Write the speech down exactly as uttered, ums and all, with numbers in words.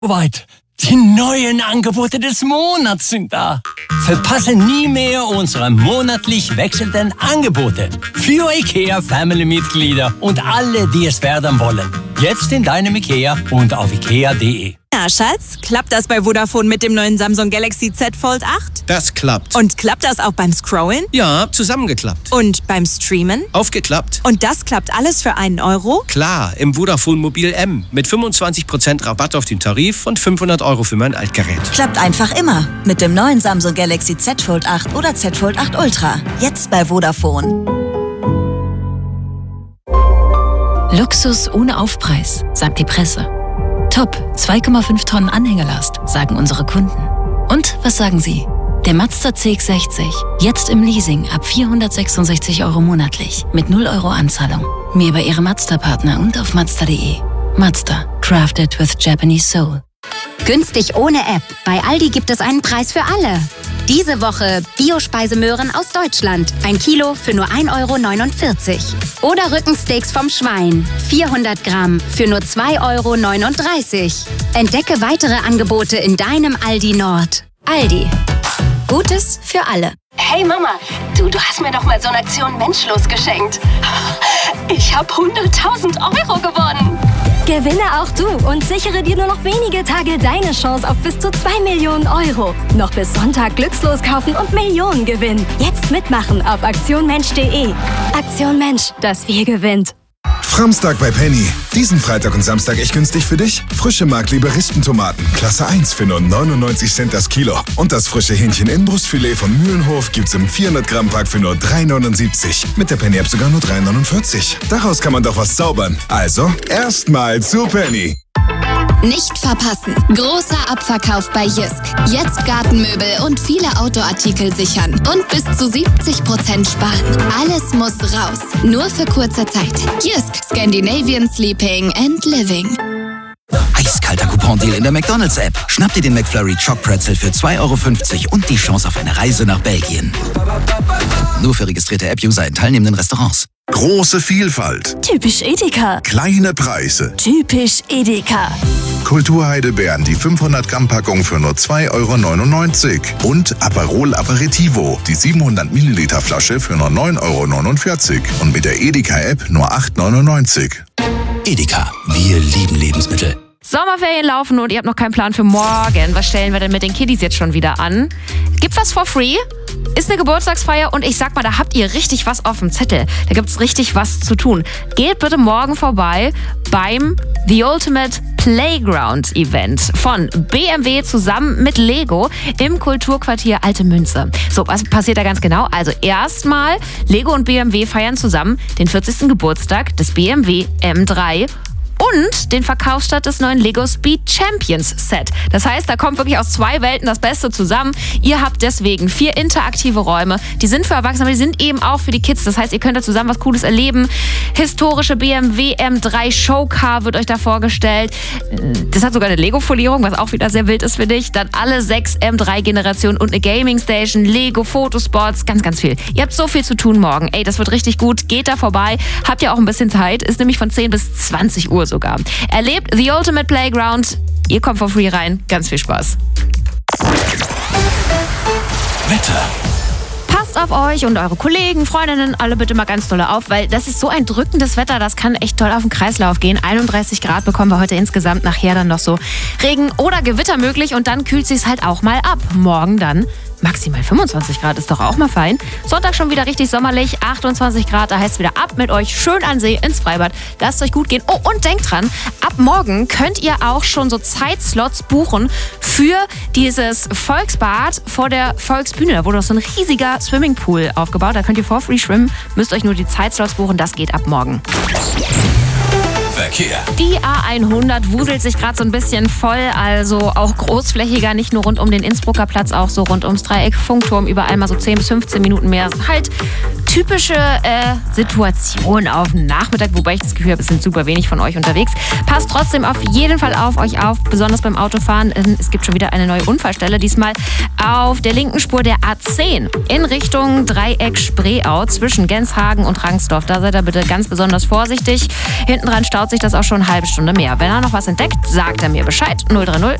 Soweit. Die neuen Angebote des Monats sind da. Verpasse nie mehr unsere monatlich wechselnden Angebote. Für IKEA-Family-Mitglieder und alle, die es werden wollen. Jetzt in deinem IKEA und auf ikea punkt de. Ja, Schatz, klappt das bei Vodafone mit dem neuen Samsung Galaxy Z Fold acht? Das klappt. Und klappt das auch beim Scrollen? Ja, zusammengeklappt. Und beim Streamen? Aufgeklappt. Und das klappt alles für einen Euro? Klar, im Vodafone Mobil M. Mit fünfundzwanzig Prozent Rabatt auf den Tarif und fünfhundert Euro für mein Altgerät. Klappt einfach immer. Mit dem neuen Samsung Galaxy Z Fold acht oder Z Fold acht Ultra. Jetzt bei Vodafone. Luxus ohne Aufpreis, sagt die Presse. Top, zwei Komma fünf Tonnen Anhängelast, sagen unsere Kunden. Und was sagen Sie? Der Mazda C X sechzig, jetzt im Leasing ab vierhundertsechsundsechzig Euro monatlich, mit null Euro Anzahlung. Mehr bei Ihrem Mazda-Partner und auf mazda punkt de. Mazda, crafted with Japanese soul. Günstig ohne App. Bei Aldi gibt es einen Preis für alle. Diese Woche Bio-Speisemöhren aus Deutschland. Ein Kilo für nur ein Euro neunundvierzig. Oder Rückensteaks vom Schwein. vierhundert Gramm für nur zwei Euro neununddreißig. Entdecke weitere Angebote in deinem Aldi Nord. Aldi. Gutes für alle. Hey Mama, du, du hast mir doch mal so eine Aktion Menschlos geschenkt. Ich habe hunderttausend Euro gewonnen. Gewinne auch du und sichere dir nur noch wenige Tage deine Chance auf bis zu zwei Millionen Euro. Noch bis Sonntag glückslos kaufen und Millionen gewinnen. Jetzt mitmachen auf aktion mensch punkt de. Aktion Mensch, das Wir gewinnt. Framstag bei Penny. Diesen Freitag und Samstag echt günstig für dich? Frische Markliebe Rispentomaten, Klasse eins für nur neunundneunzig Cent das Kilo. Und das frische Hähnchen Inbrustfilet von Mühlenhof gibt's im vierhundert Gramm Pack für nur drei neunundsiebzig. Mit der Penny App sogar nur drei neunundvierzig. Daraus kann man doch was zaubern. Also, erstmal zu Penny. Nicht verpassen. Großer Abverkauf bei Jysk. Jetzt Gartenmöbel und viele Outdoor-Artikel sichern. Und bis zu siebzig Prozent sparen. Alles muss raus. Nur für kurze Zeit. Jysk. Scandinavian Sleeping and Living. Eiskalter Coupon-Deal in der McDonalds-App. Schnapp dir den McFlurry Choc Pretzel für zwei Euro fünfzig und die Chance auf eine Reise nach Belgien. Nur für registrierte App-User in teilnehmenden Restaurants. Große Vielfalt. Typisch Edeka. Kleine Preise. Typisch Edeka. Kulturheidelbeeren, die fünfhundert Gramm Packung für nur zwei Euro neunundneunzig. Und Aperol Aperitivo, die siebenhundert Milliliter Flasche für nur neun Euro neunundvierzig. Und mit der Edeka-App nur acht Euro neunundneunzig. Edeka, wir lieben Lebensmittel. Sommerferien laufen und ihr habt noch keinen Plan für morgen. Was stellen wir denn mit den Kiddies jetzt schon wieder an? Gibt was for free? Ist eine Geburtstagsfeier und ich sag mal, da habt ihr richtig was auf dem Zettel. Da gibt's richtig was zu tun. Geht bitte morgen vorbei beim The Ultimate Playground Event von B M W zusammen mit Lego im Kulturquartier Alte Münze. So, was passiert da ganz genau? Also erstmal, Lego und B M W feiern zusammen den vierzigsten Geburtstag des B M W M drei und den Verkaufsstart des neuen Lego Speed Champions Set. Das heißt, da kommt wirklich aus zwei Welten das Beste zusammen. Ihr habt deswegen vier interaktive Räume. Die sind für Erwachsene, aber die sind eben auch für die Kids. Das heißt, ihr könnt da zusammen was Cooles erleben. Historische B M W M drei Showcar wird euch da vorgestellt. Das hat sogar eine Lego-Folierung, was auch wieder sehr wild ist für dich. Dann alle sechs M drei Generationen und eine Gaming Station, Lego Fotospots, ganz, ganz viel. Ihr habt so viel zu tun morgen. Ey, das wird richtig gut. Geht da vorbei. Habt ihr auch ein bisschen Zeit. Ist nämlich von zehn bis zwanzig Uhr sogar. Erlebt The Ultimate Playground. Ihr kommt for free rein. Ganz viel Spaß. Wetter. Passt auf euch und eure Kollegen, Freundinnen, alle bitte mal ganz doll auf, weil das ist so ein drückendes Wetter, das kann echt toll auf den Kreislauf gehen. einunddreißig Grad bekommen wir heute insgesamt, nachher dann noch so Regen oder Gewitter möglich und dann kühlt sich's halt auch mal ab. Morgen dann maximal fünfundzwanzig Grad, ist doch auch mal fein. Sonntag schon wieder richtig sommerlich, achtundzwanzig Grad, da heißt es wieder ab mit euch, schön an See, ins Freibad. Lasst euch gut gehen. Oh, und denkt dran, ab morgen könnt ihr auch schon so Zeitslots buchen für dieses Volksbad vor der Volksbühne. Da wurde doch so ein riesiger Swimmingpool aufgebaut, da könnt ihr for free schwimmen, müsst euch nur die Zeitslots buchen, das geht ab morgen. Verkehr. Die A hundert wuselt sich gerade so ein bisschen voll, also auch großflächiger, nicht nur rund um den Innsbrucker Platz, auch so rund ums Dreieck, Funkturm, überall mal so zehn bis fünfzehn Minuten mehr. Halt typische äh, Situation auf den Nachmittag, wobei ich das Gefühl habe, es sind super wenig von euch unterwegs. Passt trotzdem auf jeden Fall auf euch auf, besonders beim Autofahren. Es gibt schon wieder eine neue Unfallstelle, diesmal auf der linken Spur der A zehn in Richtung Dreieck Spreeau zwischen Genshagen und Rangsdorf. Da seid ihr bitte ganz besonders vorsichtig. Hinten dran staut sich das auch schon eine halbe Stunde mehr. Wenn er noch was entdeckt, sagt er mir Bescheid. null drei null